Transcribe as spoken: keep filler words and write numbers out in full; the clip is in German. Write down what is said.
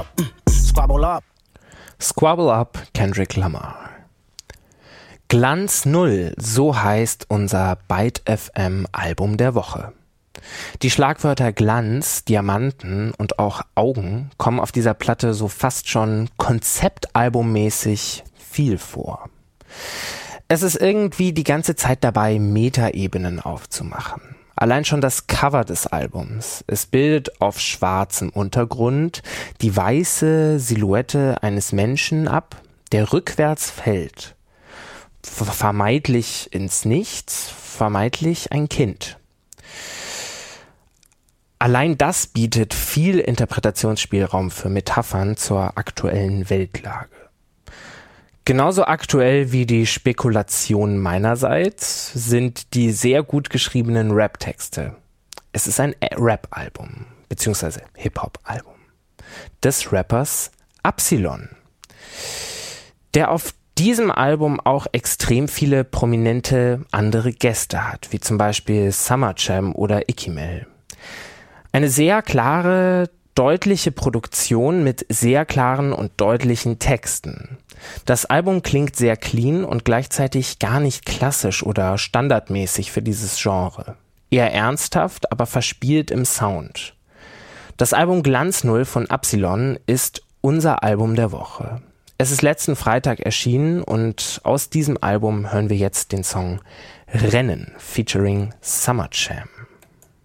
Squabble up. Squabble up, Kendrick Lamar. Glanz Null, so heißt unser Byte F M Album der Woche. Die Schlagwörter Glanz, Diamanten und auch Augen kommen auf dieser Platte so fast schon konzeptalbummäßig viel vor. Es ist irgendwie die ganze Zeit dabei, Metaebenen aufzumachen. Allein schon das Cover des Albums. Es bildet auf schwarzem Untergrund die weiße Silhouette eines Menschen ab, der rückwärts fällt. Vermeintlich ins Nichts, vermeintlich ein Kind. Allein das bietet viel Interpretationsspielraum für Metaphern zur aktuellen Weltlage. Genauso aktuell wie die Spekulationen meinerseits sind die sehr gut geschriebenen Rap-Texte. Es ist ein Rap-Album, beziehungsweise Hip-Hop-Album des Rappers Absilon, der auf diesem Album auch extrem viele prominente andere Gäste hat, wie zum Beispiel Summer Jam oder Ikimel. Eine sehr klare, deutliche Produktion mit sehr klaren und deutlichen Texten. Das Album klingt sehr clean und gleichzeitig gar nicht klassisch oder standardmäßig für dieses Genre. Eher ernsthaft, aber verspielt im Sound. Das Album Glanz Null von Absilon ist unser Album der Woche. Es ist letzten Freitag erschienen und aus diesem Album hören wir jetzt den Song Rennen featuring Summer Jam.